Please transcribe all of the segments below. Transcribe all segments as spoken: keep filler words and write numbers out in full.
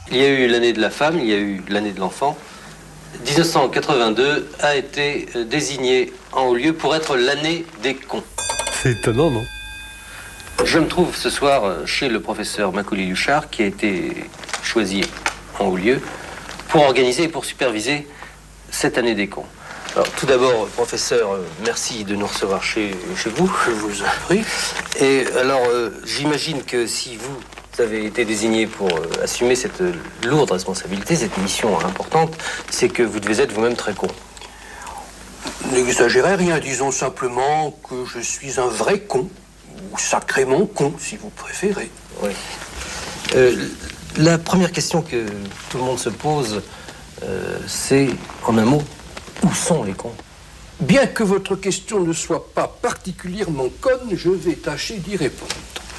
Il y a eu l'année de la femme, il y a eu l'année de l'enfant. dix-neuf cent quatre-vingt-deux a été désigné en haut lieu pour être l'année des cons. C'est étonnant, non ? Je me trouve ce soir chez le professeur Macaulay Huchard, qui a été choisi en haut lieu pour organiser et pour superviser cette année des cons. Alors, tout d'abord, professeur, euh, merci de nous recevoir chez, chez vous. Je vous en prie. Et alors, euh, j'imagine que si vous avez été désigné pour euh, assumer cette lourde responsabilité, cette mission importante, c'est que vous devez être vous-même très con. N'exagérez rien, disons simplement que je suis un vrai con, ou sacrément con, si vous préférez. Oui. Euh, la première question que tout le monde se pose, euh, c'est, en un mot, où sont les cons ? Bien que votre question ne soit pas particulièrement conne, je vais tâcher d'y répondre.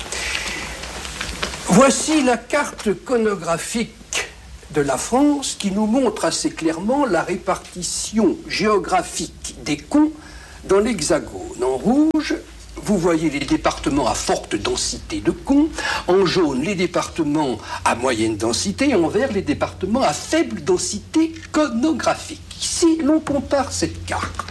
Voici la carte conographique de la France qui nous montre assez clairement la répartition géographique des cons dans l'Hexagone. En rouge, vous voyez les départements à forte densité de cons, en jaune les départements à moyenne densité, et en vert les départements à faible densité conographique. Si l'on compare cette carte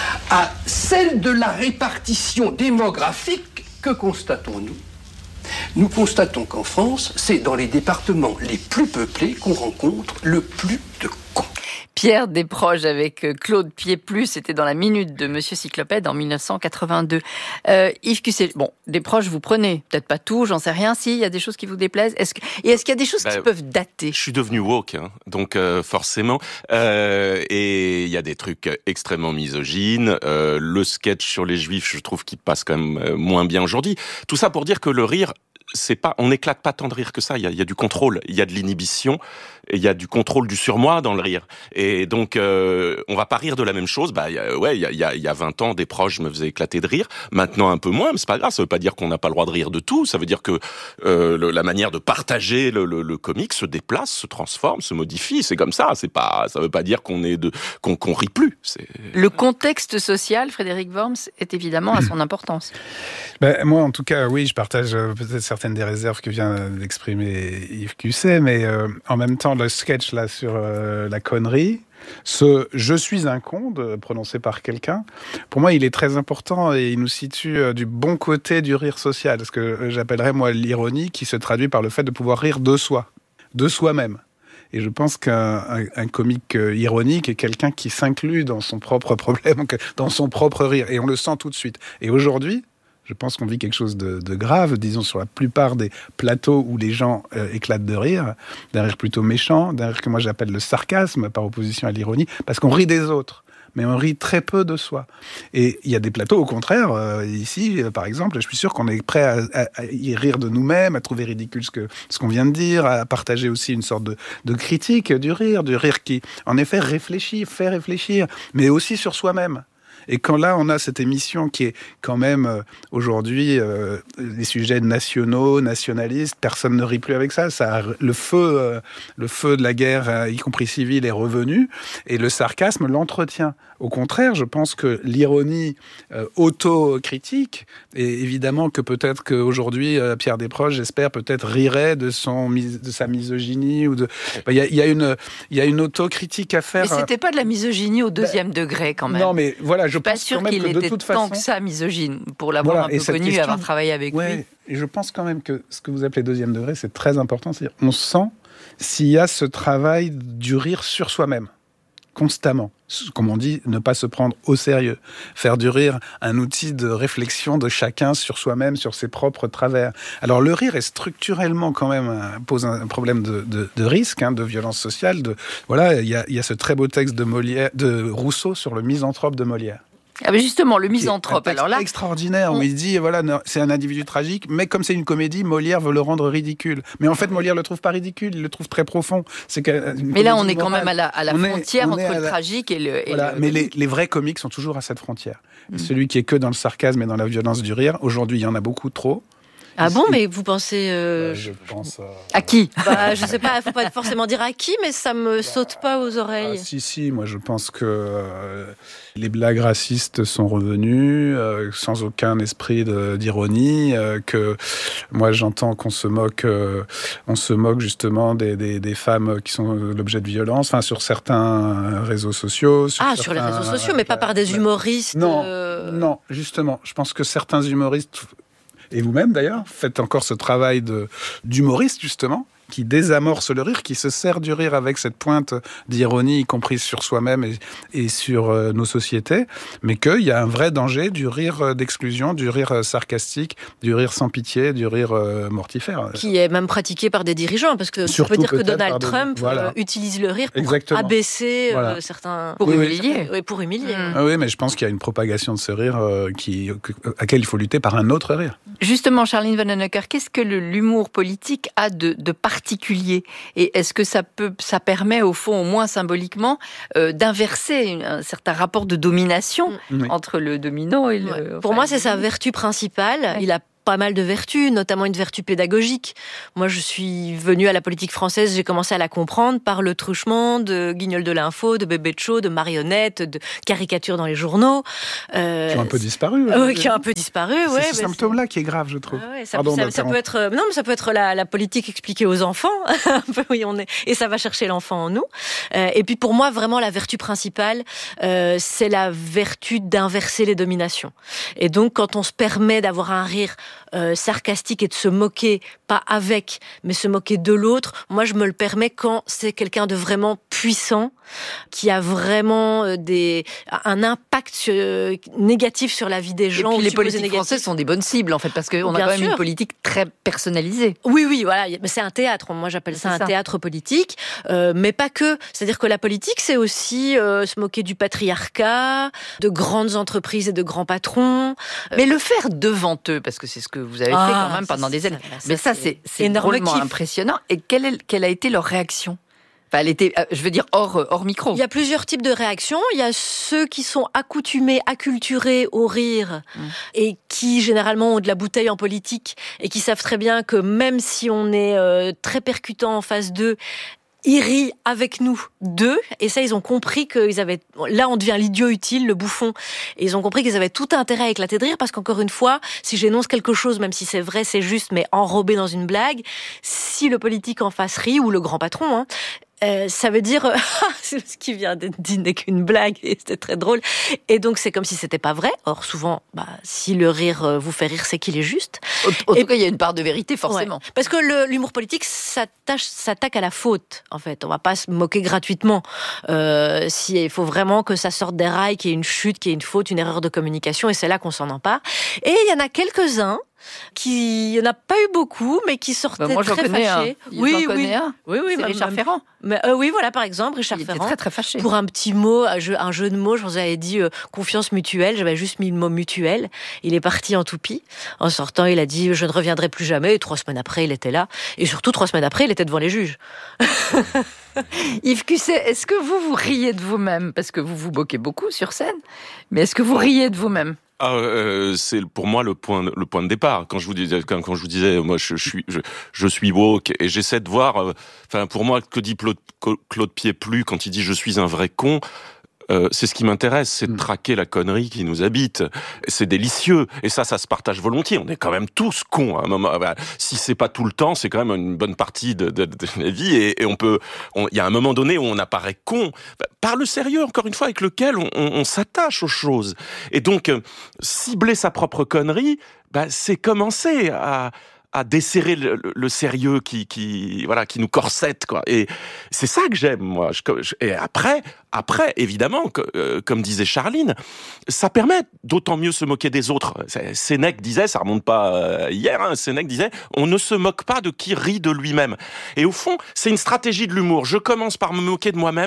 à celle de la répartition démographique, que constatons-nous ? Nous constatons qu'en France, c'est dans les départements les plus peuplés qu'on rencontre le plus de cons. Pierre Desproges avec Claude Pied-Plus, c'était dans la minute de Monsieur Cyclopède en dix-neuf cent quatre-vingt-deux. Euh, Yves Cussé, bon, Desproges, vous prenez, peut-être pas tout, j'en sais rien, si, il y a des choses qui vous déplaisent. Est-ce que, et est-ce qu'il y a des choses bah, qui peuvent dater ? Je suis devenu woke, hein, donc euh, forcément, euh, et il y a des trucs extrêmement misogynes. Euh, le sketch sur les juifs, je trouve qu'il passe quand même moins bien aujourd'hui. Tout ça pour dire que le rire, c'est pas, on n'éclate pas tant de rire que ça. Il y a, il y a du contrôle, il y a de l'inhibition, et il y a du contrôle du surmoi dans le rire. Et donc, euh, on va pas rire de la même chose. Bah, y a, ouais, il y a, y a, il y a vingt ans, des proches me faisaient éclater de rire. Maintenant, un peu moins, mais c'est pas grave. Ça veut pas dire qu'on n'a pas le droit de rire de tout. Ça veut dire que euh, le, la manière de partager le, le, le comique se déplace, se transforme, se modifie. C'est comme ça. C'est pas, ça veut pas dire qu'on est de, qu'on, qu'on rit plus. C'est... Le contexte social, Frédéric Worms, est évidemment à son importance. Ben, moi, en tout cas, oui, je partage euh, peut-être certaines des réserves que vient d'exprimer Yves Cussé, mais euh, en même temps, le sketch là sur euh, la connerie, ce « je suis un con » de, prononcé par quelqu'un, pour moi, il est très important et il nous situe euh, du bon côté du rire social, ce que euh, j'appellerais, moi, l'ironie, qui se traduit par le fait de pouvoir rire de soi, de soi-même. Et je pense qu'un un, un comique euh, ironique est quelqu'un qui s'inclut dans son propre problème, dans son propre rire, et on le sent tout de suite. Et aujourd'hui, je pense qu'on vit quelque chose de, de grave, disons, sur la plupart des plateaux où les gens euh, éclatent de rire, d'un rire plutôt méchant, d'un rire que moi j'appelle le sarcasme, par opposition à l'ironie, parce qu'on rit des autres, mais on rit très peu de soi. Et il y a des plateaux, au contraire, euh, ici, euh, par exemple, je suis sûr qu'on est prêt à, à, à y rire de nous-mêmes, à trouver ridicule ce, que, ce qu'on vient de dire, à partager aussi une sorte de, de critique du rire, du rire qui, en effet, réfléchit, fait réfléchir, mais aussi sur soi-même. Et quand là, on a cette émission qui est quand même, euh, aujourd'hui, euh, des sujets nationaux, nationalistes, personne ne rit plus avec ça. ça le, feu, euh, le feu de la guerre, euh, y compris civile, est revenu. Et le sarcasme l'entretient. Au contraire, je pense que l'ironie euh, autocritique, et évidemment que peut-être qu'aujourd'hui, euh, Pierre Desproges, j'espère, peut-être rirait de, son, de sa misogynie. Il de... bah, y, a, y, a une, y a une autocritique à faire. Mais c'était pas de la misogynie au deuxième bah, degré, quand même. Non, mais voilà, je Je suis pas pense sûr quand même qu'il que de était toute tant façon... que ça misogyne, pour l'avoir voilà, un peu connu et avoir travaillé avec ouais, lui. Et je pense quand même que ce que vous appelez deuxième degré, c'est très important. C'est-à-dire, on sent s'il y a ce travail du rire sur soi-même, constamment. Comme on dit, ne pas se prendre au sérieux. Faire du rire un outil de réflexion de chacun sur soi-même, sur ses propres travers. Alors le rire est structurellement quand même, un, pose un problème de, de, de risque, hein, de violence sociale. De, voilà, il y a, y a ce très beau texte de, Molière, de Rousseau sur le misanthrope de Molière. Ah ben justement, le misanthrope, alors là... extraordinaire, on... où il dit, voilà, c'est un individu tragique, mais comme c'est une comédie, Molière veut le rendre ridicule. Mais en fait, Molière le trouve pas ridicule, il le trouve très profond. C'est que, mais là, on est quand même à la, à la on frontière est, entre le la... tragique et le... Et voilà, le... mais les, les vrais comiques sont toujours à cette frontière. Mmh. Celui qui est que dans le sarcasme et dans la violence du rire, aujourd'hui, il y en a beaucoup trop. Ah bon, mais vous pensez... Euh, bah, je pense à... À qui? Bah, je sais pas, il faut pas forcément dire à qui, mais ça me bah, saute pas aux oreilles. Ah, si, si, moi je pense que euh, les blagues racistes sont revenues, euh, sans aucun esprit de, d'ironie, euh, que moi j'entends qu'on se moque, euh, on se moque justement des, des, des femmes qui sont l'objet de violence, enfin sur certains réseaux sociaux. Sur ah, certains, sur les réseaux sociaux, mais pas par des humoristes. Non, euh... non, justement, je pense que certains humoristes... Et vous-même, d'ailleurs, faites encore ce travail de, d'humoriste, justement, qui désamorce le rire, qui se sert du rire avec cette pointe d'ironie, y compris sur soi-même et, et sur euh, nos sociétés, mais qu'il y a un vrai danger du rire d'exclusion, du rire sarcastique, du rire sans pitié, du rire euh, mortifère. Qui est même pratiqué par des dirigeants, parce que Surtout, on peut dire que Donald Trump des... voilà. euh, utilise le rire pour Exactement. abaisser euh, voilà. certains... Pour oui, humilier. Oui, pour humilier. Mmh. Ah oui, mais je pense qu'il y a une propagation de ce rire euh, qui, à laquelle il faut lutter par un autre rire. Justement, Charline Vanhoenacker, qu'est-ce que le, l'humour politique a de, de particulier ? Et est-ce que ça peut, ça permet, au fond, au moins symboliquement, euh, d'inverser un certain rapport de domination oui. entre le dominant et le... Ouais. Enfin, Pour moi, c'est sa vertu principale. Ouais. Il a pas mal de vertus, notamment une vertu pédagogique. Moi, je suis venue à la politique française, j'ai commencé à la comprendre par le truchement de Guignol de l'info, de Bébé de Show, de marionnettes, de caricatures dans les journaux. Euh, qui ont un peu disparu. Euh, oui, qui ont un peu disparu, c'est ouais. ce symptôme-là qui est grave, je trouve. Ah ouais, ça, Pardon, ça, ça peut être, non, mais ça peut être la, la politique expliquée aux enfants. oui, on est, et ça va chercher l'enfant en nous. Euh, et puis pour moi, vraiment, la vertu principale, euh, c'est la vertu d'inverser les dominations. Et donc, quand on se permet d'avoir un rire Euh, sarcastique et de se moquer, pas avec, mais se moquer de l'autre, moi je me le permets quand c'est quelqu'un de vraiment puissant, qui a vraiment euh, des, un impact sur, euh, négatif sur la vie des gens. Et puis les politiques négatif. françaises sont des bonnes cibles en fait, parce qu'on a quand même sûr. une politique très personnalisée. Oui, oui, voilà, mais c'est un théâtre, moi j'appelle ça c'est un ça. théâtre politique, euh, mais pas que. C'est-à-dire que la politique c'est aussi euh, se moquer du patriarcat, de grandes entreprises et de grands patrons. Mais le faire devant eux, parce que c'est ce que vous avez ah, fait quand même pendant des années. Ça, ça, Mais ça, c'est, c'est drôlement impressionnant. Et quelle, est, quelle a été leur réaction ? Enfin, elle était, je veux dire, hors, hors micro. Il y a plusieurs types de réactions. Il y a ceux qui sont accoutumés, acculturés au rire, mmh. et qui, généralement, ont de la bouteille en politique, et qui savent très bien que même si on est euh, très percutant en face d'eux, ils rient avec nous d'eux, et ça, ils ont compris qu'ils avaient... Là, on devient l'idiot utile, le bouffon. Et ils ont compris qu'ils avaient tout intérêt à éclater de rire, parce qu'encore une fois, si j'énonce quelque chose, même si c'est vrai, c'est juste, mais enrobé dans une blague, si le politique en face rit, ou le grand patron, hein, Euh, ça veut dire euh, ce qui vient d'être dit n'est qu'une blague et c'était très drôle, et donc c'est comme si c'était pas vrai. Or souvent, bah, si le rire euh, vous fait rire, c'est qu'il est juste. En, en et, tout cas, il y a une part de vérité forcément. Ouais. Parce que le, l'humour politique s'attache, s'attaque à la faute. En fait, on va pas se moquer gratuitement. Euh, si il faut vraiment que ça sorte des rails, qu'il y ait une chute, qu'il y ait une faute, une erreur de communication, et c'est là qu'on s'en empare. Et il y en a quelques-uns. Qui, il n'y en a pas eu beaucoup, mais qui sortaient bah moi, très fâchés. Un. Oui, oui, oui. Un. oui, oui, c'est Richard même, Ferrand. Mais, euh, oui, voilà, par exemple, Richard il Ferrand. Il était très, très fâché. Pour un petit mot, un jeu, un jeu de mots, je vous avais dit euh, confiance mutuelle, j'avais juste mis le mot mutuel. Il est parti en toupie. En sortant, il a dit je ne reviendrai plus jamais. Et trois semaines après, il était là. Et surtout, trois semaines après, il était devant les juges. Yves Cusset, est-ce que vous vous riez de vous-même ? Parce que vous vous moquez beaucoup sur scène, mais est-ce que vous riez de vous-même ? Ah, euh, c'est pour moi le point, le point de départ. Quand je vous disais, quand, quand je vous disais, moi, je, je suis, je, je suis woke et j'essaie de voir. Enfin, euh, pour moi, que dit Claude, Claude Pieplu quand il dit je suis un vrai con. Euh, c'est ce qui m'intéresse, c'est de traquer la connerie qui nous habite. C'est délicieux. Et ça, ça se partage volontiers. On est quand même tous cons à un moment. Bah, si c'est pas tout le temps, c'est quand même une bonne partie de, de, de la vie. Et, et on peut, il y a un moment donné où on apparaît con bah, par le sérieux, encore une fois, avec lequel on, on, on s'attache aux choses. Et donc, euh, cibler sa propre connerie, bah, c'est commencer à à desserrer le, le, le sérieux qui, qui, voilà, qui nous corsette, quoi. Et c'est ça que j'aime, moi. Je, je, et après, après, évidemment, que, euh, comme disait Charline, ça permet d'autant mieux se moquer des autres. Sénèque disait, ça remonte pas euh, hier, hein, Sénèque disait, on ne se moque pas de qui rit de lui-même. Et au fond, c'est une stratégie de l'humour. Je commence par me moquer de moi-même,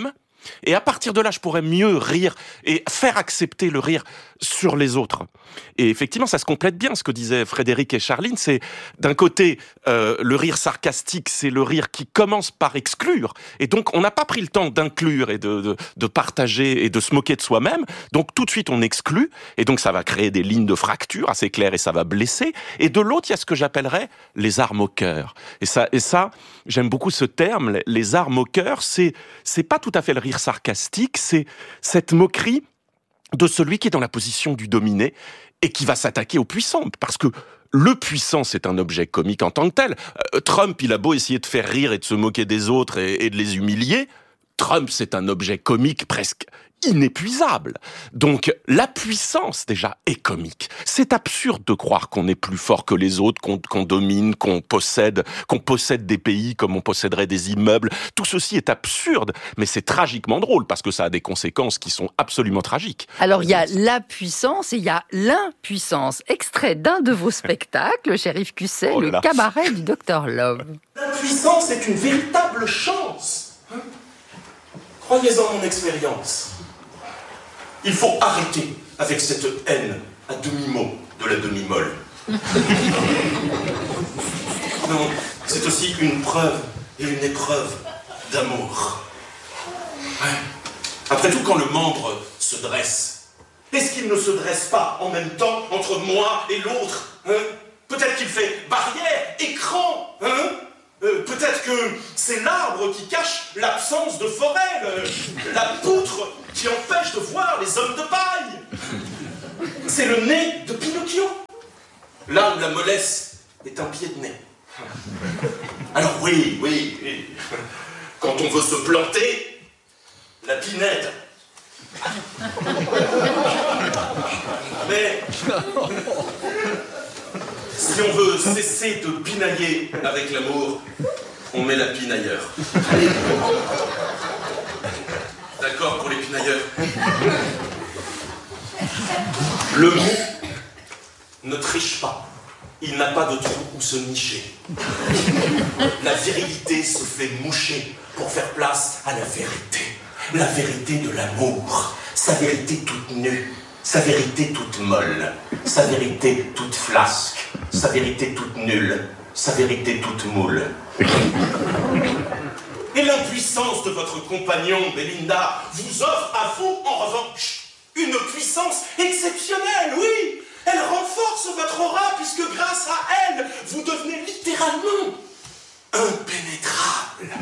Et à partir de là, je pourrais mieux rire et faire accepter le rire sur les autres. Et effectivement, ça se complète bien, ce que disaient Frédéric et Charline. C'est, d'un côté, euh, le rire sarcastique, c'est le rire qui commence par exclure. Et donc, on n'a pas pris le temps d'inclure et de, de, de partager et de se moquer de soi-même. Donc, tout de suite, on exclut. Et donc, ça va créer des lignes de fracture assez claires et ça va blesser. Et de l'autre, il y a ce que j'appellerais les arts moqueurs. Et ça, et ça, j'aime beaucoup ce terme. Les arts moqueurs, c'est, c'est pas tout à fait le rire sarcastique, c'est cette moquerie de celui qui est dans la position du dominé et qui va s'attaquer aux puissants. Parce que le puissant, c'est un objet comique en tant que tel. Euh, Trump, il a beau essayer de faire rire et de se moquer des autres et, et de les humilier. Trump, c'est un objet comique presque inépuisable. Donc, la puissance, déjà, est comique. C'est absurde de croire qu'on est plus fort que les autres, qu'on, qu'on domine, qu'on possède, qu'on possède des pays comme on posséderait des immeubles. Tout ceci est absurde, mais c'est tragiquement drôle, parce que ça a des conséquences qui sont absolument tragiques. Alors, il y a la puissance et il y a l'impuissance. Extrait d'un de vos spectacles, cher Yves Cusset, oh le cabaret du docteur Love. L'impuissance est une véritable chance. Hein ? Croyez-en mon expérience. Il faut arrêter avec cette haine à demi-mot de la demi-molle. Non, c'est aussi une preuve et une épreuve d'amour. Ouais. Après tout, quand le membre se dresse, est-ce qu'il ne se dresse pas en même temps entre moi et l'autre, hein ? Peut-être qu'il fait barrière, écran, hein ? Euh, peut-être que c'est l'arbre qui cache l'absence de forêt, le, la poutre qui empêche de voir les hommes de paille. C'est le nez de Pinocchio, là où la mollesse est un pied de nez. Alors oui, oui, oui, quand on veut se planter, la pinède. Mais si on veut cesser de pinailler avec l'amour, on met la pine ailleurs. D'accord pour les pinailleurs. Le mou ne triche pas. Il n'a pas de trou où se nicher. La virilité se fait moucher pour faire place à la vérité. La vérité de l'amour. Sa vérité toute nue. Sa vérité toute molle, sa vérité toute flasque, sa vérité toute nulle, sa vérité toute moule. Et l'impuissance de votre compagnon, Belinda, vous offre à vous, en revanche, une puissance exceptionnelle, oui. Elle renforce votre aura, puisque grâce à elle, vous devenez littéralement impénétrable.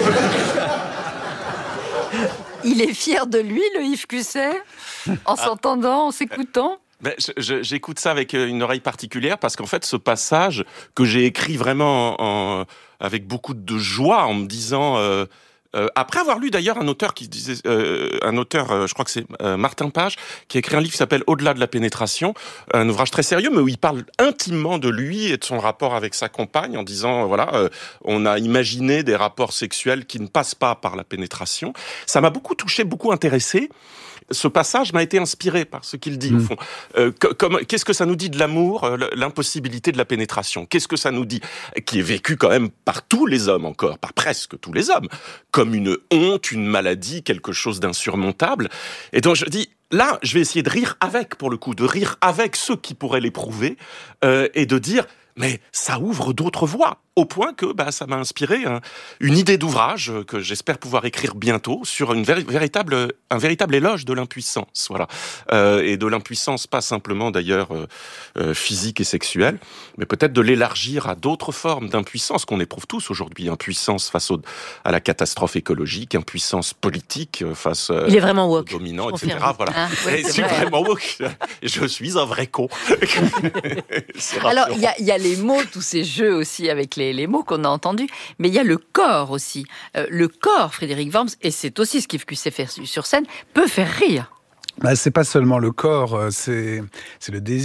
Il est fier de lui, le Yves Cusset, en s'entendant, en s'écoutant. Ben, je, je, j'écoute ça avec une oreille particulière parce qu'en fait, ce passage que j'ai écrit vraiment en, en, avec beaucoup de joie en me disant... Euh, Euh, après avoir lu d'ailleurs un auteur qui disait, euh, un auteur, euh, je crois que c'est euh, Martin Page, qui a écrit un livre qui s'appelle Au-delà de la pénétration, un ouvrage très sérieux, mais où il parle intimement de lui et de son rapport avec sa compagne, en disant, euh, voilà, euh, on a imaginé des rapports sexuels qui ne passent pas par la pénétration. Ça m'a beaucoup touché, beaucoup intéressé. Ce passage m'a été inspiré par ce qu'il dit, mmh. au fond. Euh, comme, qu'est-ce que ça nous dit de l'amour, euh, l'impossibilité de la pénétration ? Qu'est-ce que ça nous dit ? Qui est vécu quand même par tous les hommes encore, par presque tous les hommes, comme une honte, une maladie, quelque chose d'insurmontable. Et donc je dis, là, je vais essayer de rire avec, pour le coup, de rire avec ceux qui pourraient l'éprouver, euh, et de dire... Mais ça ouvre d'autres voies, au point que bah, ça m'a inspiré hein, une idée d'ouvrage que j'espère pouvoir écrire bientôt sur une véri- véritable, un véritable éloge de l'impuissance, voilà, euh, et de l'impuissance pas simplement d'ailleurs euh, euh, physique et sexuelle, mais peut-être de l'élargir à d'autres formes d'impuissance qu'on éprouve tous aujourd'hui, impuissance face au, à la catastrophe écologique, impuissance politique face euh, Il est vraiment woke, aux dominants, et cetera. Voilà. Ah, ouais, je suis vrai. vraiment woke. Je suis un vrai con. Alors il y a, y a les mots, tous ces jeux aussi avec les, les mots qu'on a entendus, mais il y a le corps aussi. Euh, le corps, Frédéric Worms, et c'est aussi ce qu'Yves Cusset fait sur scène, peut faire rire. Bah, c'est pas seulement le corps, c'est, c'est le désir.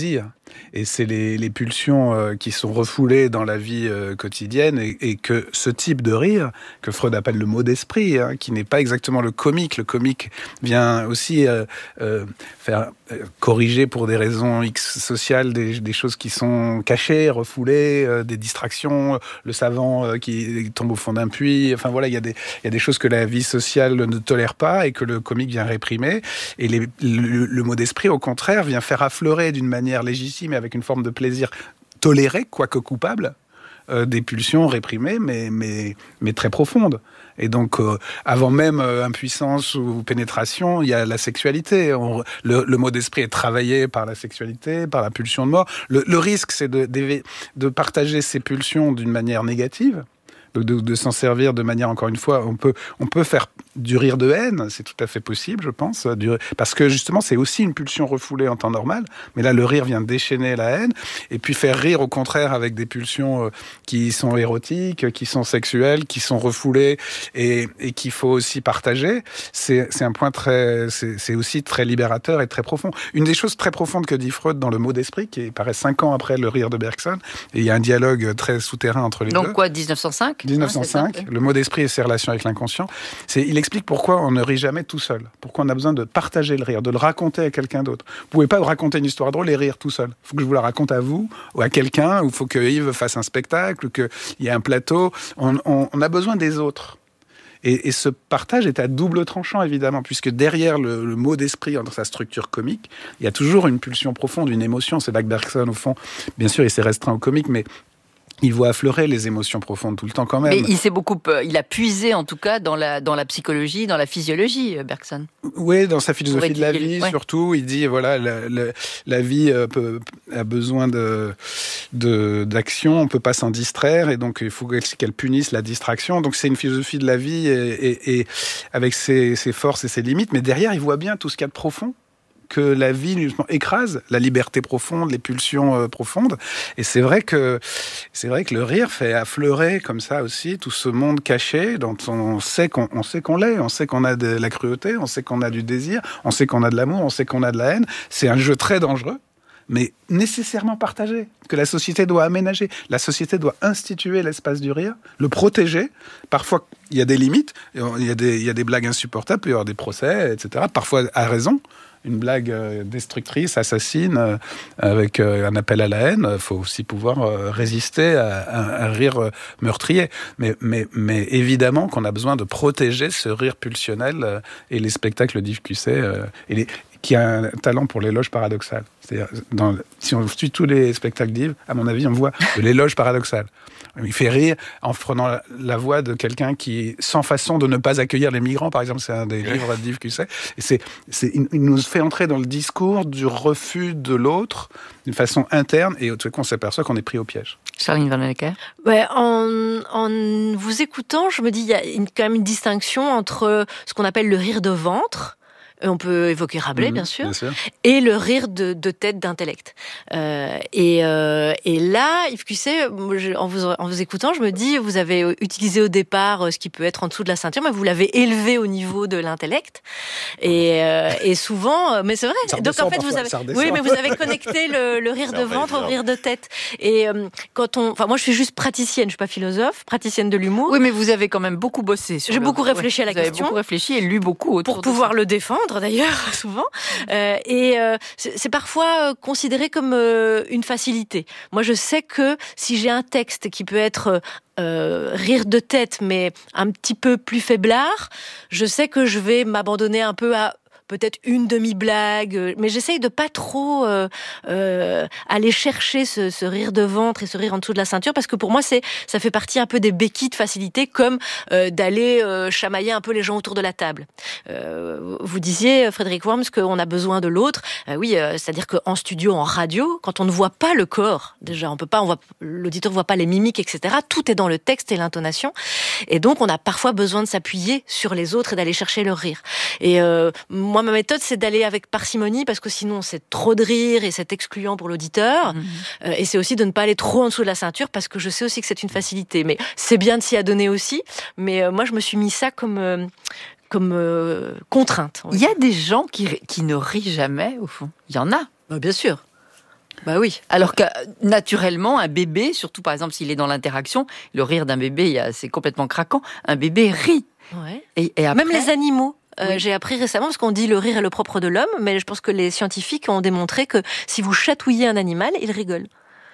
Et c'est les, les pulsions euh, qui sont refoulées dans la vie euh, quotidienne et, et que ce type de rire, que Freud appelle le mot d'esprit, hein, qui n'est pas exactement le comique. Le comique vient aussi euh, euh, faire euh, corriger pour des raisons X sociales des, des choses qui sont cachées, refoulées, euh, des distractions, le savant euh, qui tombe au fond d'un puits. Enfin voilà, il y a des, il y a des choses que la vie sociale ne tolère pas et que le comique vient réprimer. Et les, le, le mot d'esprit, au contraire, vient faire affleurer d'une manière légitime et avec une forme de plaisir toléré, quoique coupable, euh, des pulsions réprimées, mais, mais, mais très profondes. Et donc, euh, avant même euh, impuissance ou pénétration, il y a la sexualité. On, le, le mot d'esprit est travaillé par la sexualité, par la pulsion de mort. Le, le risque, c'est de, de, de partager ces pulsions d'une manière négative, de, de, de s'en servir de manière, encore une fois, on peut, on peut faire du rire de haine, c'est tout à fait possible, je pense, du, parce que justement, c'est aussi une pulsion refoulée en temps normal, mais là, le rire vient déchaîner la haine, et puis faire rire, au contraire, avec des pulsions euh, qui sont érotiques, qui sont sexuelles, qui sont refoulées, et, et qu'il faut aussi partager, c'est, c'est un point très, c'est, c'est aussi très libérateur et très profond. Une des choses très profondes que dit Freud dans Le mot d'esprit, qui paraît cinq ans après Le rire de Bergson, et il y a un dialogue très souterrain entre les Donc deux. Donc quoi, dix-neuf cent cinq dix-neuf cent cinq, le mot d'esprit et ses relations avec l'inconscient. C'est, il explique pourquoi on ne rit jamais tout seul. Pourquoi on a besoin de partager le rire, de le raconter à quelqu'un d'autre. Vous pouvez pas raconter une histoire drôle et rire tout seul. Il faut que je vous la raconte à vous ou à quelqu'un, ou il faut que Yves fasse un spectacle, ou qu'il y ait un plateau. On, on, on a besoin des autres. Et, et ce partage est à double tranchant, évidemment, puisque derrière le, le mot d'esprit, dans sa structure comique, il y a toujours une pulsion profonde, une émotion. C'est là que Bergson, au fond, bien sûr, il s'est restreint au comique, mais il voit affleurer les émotions profondes tout le temps quand même. Mais il s'est beaucoup, il a puisé en tout cas dans la dans la psychologie, dans la physiologie, Bergson. Oui, dans sa philosophie de la vie, ouais. surtout, il dit voilà, la, la, la vie euh, peut, a besoin de, de d'action, on peut pas s'en distraire, et donc il faut qu'elle, qu'elle punisse la distraction. Donc c'est une philosophie de la vie et, et, et avec ses, ses forces et ses limites, mais derrière il voit bien tout ce qu'il y a de profond que la vie justement écrase, la liberté profonde, les pulsions euh, profondes. Et c'est vrai que c'est vrai que le rire fait affleurer comme ça aussi tout ce monde caché dont on sait qu'on on sait qu'on l'est, on sait qu'on a de la cruauté, on sait qu'on a du désir, on sait qu'on a de l'amour, on sait qu'on a de la haine. C'est un jeu très dangereux, mais nécessairement partagé, que la société doit aménager. La société doit instituer l'espace du rire, le protéger. Parfois, il y a des limites, il y a des, il y a des blagues insupportables, il peut y avoir des procès, et cetera. Parfois, à raison. Une blague destructrice, assassine, avec un appel à la haine, il faut aussi pouvoir résister à un rire meurtrier. Mais, mais, mais évidemment qu'on a besoin de protéger ce rire pulsionnel et les spectacles d'Yves Cusset, et les, qui a un talent pour l'éloge paradoxal. C'est-à-dire, dans, si on suit tous les spectacles d'Yves, à mon avis, on voit de l'éloge paradoxal. Il fait rire en prenant la voix de quelqu'un qui, sans façon de ne pas accueillir les migrants, par exemple, c'est un des livres d'Yves Cusset. Et c'est, c'est, il nous fait entrer dans le discours du refus de l'autre d'une façon interne, et tout coup, on s'aperçoit qu'on est pris au piège. Charline Vanhoenacker. Ouais, en, en vous écoutant, je me dis il y a une, quand même une distinction entre ce qu'on appelle le rire de ventre. On peut évoquer Rabelais, mmh, bien, sûr, bien sûr, et le rire de, de tête d'intellect. Euh, et, euh, et là, Yves Cusset, en vous, en vous écoutant, je me dis, vous avez utilisé au départ ce qui peut être en dessous de la ceinture, mais vous l'avez élevé au niveau de l'intellect. Et, euh, et souvent, mais c'est vrai. Ça donc en fait, vous avez, oui, mais vous avez connecté le, le rire de ventre au rire de tête. Et euh, quand on, enfin, moi, je suis juste praticienne, je suis pas philosophe, praticienne de l'humour. Oui, mais vous avez quand même beaucoup bossé. Sur J'ai le... beaucoup réfléchi ouais, à la vous question, avez beaucoup réfléchi et lu beaucoup autour pour de pouvoir ça. le défendre. D'ailleurs, souvent. Euh, et euh, c'est, c'est parfois considéré comme euh, une facilité. Moi, je sais que si j'ai un texte qui peut être euh, rire de tête, mais un petit peu plus faiblard, je sais que je vais m'abandonner un peu à peut-être une demi-blague, mais j'essaye de pas trop euh, euh, aller chercher ce, ce rire de ventre et ce rire en dessous de la ceinture, parce que pour moi, c'est ça fait partie un peu des béquilles de facilité, comme euh, d'aller euh, chamailler un peu les gens autour de la table. Euh, vous disiez, Frédéric Worms, qu'on a besoin de l'autre. Euh, oui, euh, c'est-à-dire qu'en studio, en radio, quand on ne voit pas le corps, déjà, on peut pas, on voit, l'auditeur voit pas les mimiques, et cetera. Tout est dans le texte et l'intonation, et donc on a parfois besoin de s'appuyer sur les autres et d'aller chercher leur rire. Et euh, moi, ma méthode, c'est d'aller avec parcimonie, parce que sinon, c'est trop de rire et c'est excluant pour l'auditeur. Mmh. Euh, et c'est aussi de ne pas aller trop en dessous de la ceinture, parce que je sais aussi que c'est une facilité. Mais c'est bien de s'y adonner aussi. Mais euh, moi, je me suis mis ça comme, euh, comme euh, contrainte. Il y a des gens qui, qui ne rient jamais, au fond. Il y en a. Bah, bien sûr. Bah oui. Alors que naturellement, un bébé, surtout par exemple s'il est dans l'interaction, le rire d'un bébé, c'est complètement craquant. Un bébé rit. Ouais. Et, et après, même les animaux. Euh, oui. J'ai appris récemment, parce qu'on dit le rire est le propre de l'homme, mais je pense que les scientifiques ont démontré que si vous chatouillez un animal, il rigole.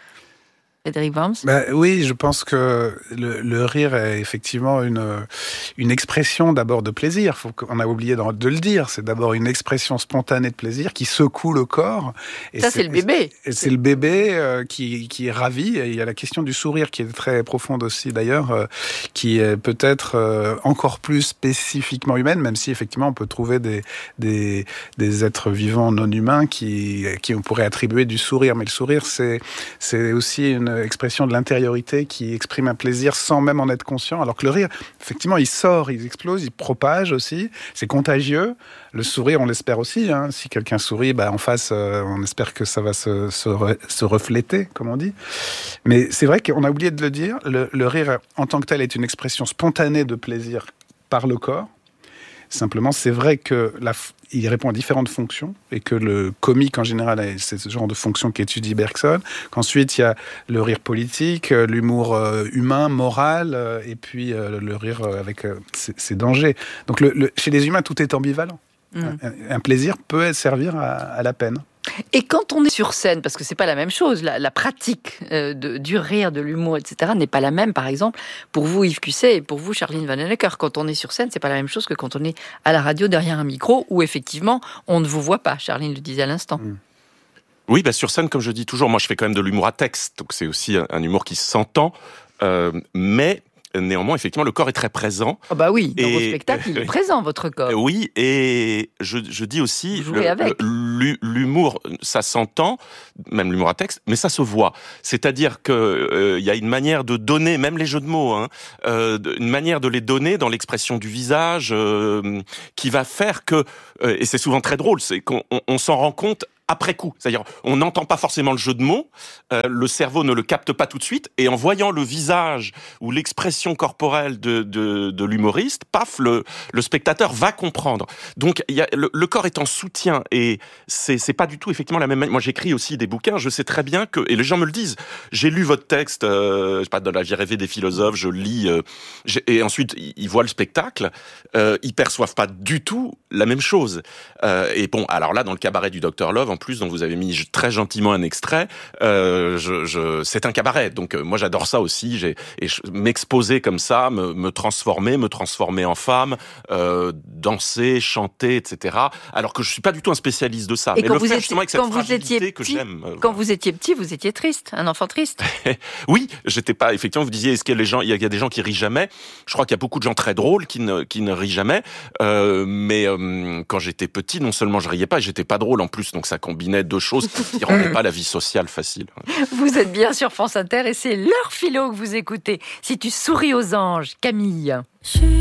Frédéric Worms. Bah, oui, je pense que le, le rire est effectivement une, une expression d'abord de plaisir. Faut qu'on a oublié de, de le dire. C'est d'abord une expression spontanée de plaisir qui secoue le corps. Et ça, c'est, c'est le bébé. Et c'est le bébé euh, qui, qui est ravi. Et il y a la question du sourire qui est très profonde aussi d'ailleurs, euh, qui est peut-être euh, encore plus spécifiquement humaine, même si effectivement on peut trouver des, des, des êtres vivants non humains qui, qui on pourrait attribuer du sourire. Mais le sourire, c'est, c'est aussi une expression de l'intériorité qui exprime un plaisir sans même en être conscient, alors que le rire, effectivement, il sort, il explose, il propage aussi, c'est contagieux. Le sourire, on l'espère aussi, hein. Si quelqu'un sourit, bah, en face, euh, on espère que ça va se, se, re, se refléter, comme on dit. Mais c'est vrai qu'on a oublié de le dire, le, le rire en tant que tel est une expression spontanée de plaisir par le corps. Simplement, c'est vrai que la, il répond à différentes fonctions et que le comique en général, c'est ce genre de fonction qu'étudie Bergson. Qu'ensuite, il y a le rire politique, l'humour humain, moral, et puis le rire avec ses, ses dangers. Donc, le, le, chez les humains, tout est ambivalent. Mmh. Un, un plaisir peut servir à, à la peine. Et quand on est sur scène, parce que c'est pas la même chose, la, la pratique euh, de, du rire, de l'humour, et cetera n'est pas la même, par exemple, pour vous Yves Cusset et pour vous Charline Vanhoenacker. Quand on est sur scène, c'est pas la même chose que quand on est à la radio derrière un micro, où effectivement, on ne vous voit pas. Charline le disait à l'instant. Mmh. Oui, bah sur scène, comme je dis toujours, moi je fais quand même de l'humour à texte, donc c'est aussi un, un humour qui s'entend, euh, mais... Néanmoins, effectivement, le corps est très présent. Oh bah oui, dans et, vos spectacles, il est présent, votre corps. Oui, et je, je dis aussi, Vous jouez avec. Le, l'humour, ça s'entend, même l'humour à texte, mais ça se voit. C'est-à-dire qu'il euh, y a une manière de donner, même les jeux de mots, hein, euh, une manière de les donner dans l'expression du visage, euh, qui va faire que, euh, et c'est souvent très drôle, c'est qu'on on, on s'en rend compte après coup. C'est-à-dire, on n'entend pas forcément le jeu de mots, euh, le cerveau ne le capte pas tout de suite, et en voyant le visage ou l'expression corporelle de, de, de l'humoriste, paf, le, le spectateur va comprendre. Donc, y a, le, le corps est en soutien, et c'est, c'est pas du tout effectivement la même manière. Moi, j'écris aussi des bouquins, je sais très bien que, et les gens me le disent, j'ai lu votre texte, euh, je sais pas, dans la vie rêvée des philosophes, je lis, euh, et ensuite, ils voient le spectacle, euh, ils perçoivent pas du tout la même chose. Euh, et bon, alors là, dans le cabaret du docteur Love, en plus, dont vous avez mis très gentiment un extrait, euh, je, je, c'est un cabaret. Donc, euh, moi, j'adore ça aussi. J'ai, et je, m'exposer comme ça, me, me transformer, me transformer en femme, euh, danser, chanter, et cetera. Alors que je suis pas du tout un spécialiste de ça. Et mais quand le vous faire étiez, justement avec cette quand vous étiez fragilité que petit, j'aime. Euh, quand vous étiez petit, vous étiez triste, un enfant triste. Oui, j'étais pas. Effectivement, vous disiez, est-ce qu'il y a les gens, il y a, il y a des gens qui rient jamais. Je crois qu'il y a beaucoup de gens très drôles qui ne, qui ne rient jamais. Euh, mais euh, quand j'étais petit, non seulement je riais pas, j'étais pas drôle en plus. Donc ça combinait deux choses qui rendaient pas la vie sociale facile. Vous êtes bien sur France Inter et c'est l'heure philo que vous écoutez. Si tu souris aux anges, Camille.